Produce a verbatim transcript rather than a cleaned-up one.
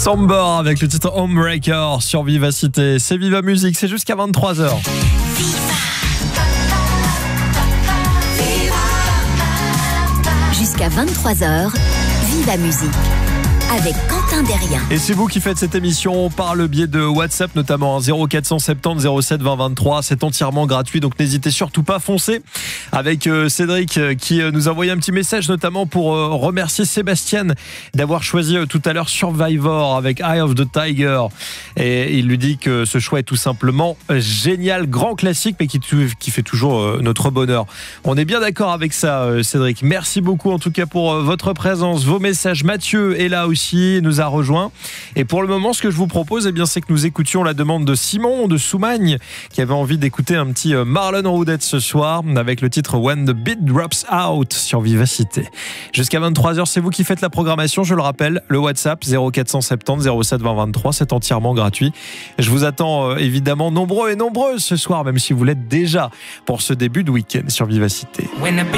Somber avec le titre Homebreaker sur Vivacité. C'est Viva Musique, c'est jusqu'à vingt-trois heures. Jusqu'à vingt-trois heures, Viva Musique avec Quentin Derrien. Et c'est vous qui faites cette émission par le biais de WhatsApp, notamment zéro quatre cent soixante-dix zéro sept vingt vingt-trois. C'est entièrement gratuit, donc n'hésitez surtout pas, foncez. Avec euh, Cédric euh, qui euh, nous a envoyé un petit message, notamment pour euh, remercier Sébastien d'avoir choisi euh, tout à l'heure Survivor avec Eye of the Tiger. Et il lui dit que ce choix est tout simplement euh, génial, grand classique, mais qui, qui fait toujours euh, notre bonheur. On est bien d'accord avec ça, euh, Cédric. Merci beaucoup en tout cas pour euh, votre présence, vos messages. Mathieu est là aussi. Nous a rejoint. Et pour le moment, ce que je vous propose, eh bien, c'est que nous écoutions la demande de Simon de Soumagne, qui avait envie d'écouter un petit Marlon Roudette ce soir, avec le titre When the Beat Drops Out sur Vivacité. Jusqu'à vingt-trois heures, c'est vous qui faites la programmation. Je le rappelle, le WhatsApp zéro quatre cent soixante-dix zéro sept vingt vingt-trois, c'est entièrement gratuit. Je vous attends euh, évidemment nombreux et nombreuses ce soir, même si vous l'êtes déjà pour ce début de week-end sur Vivacité. When the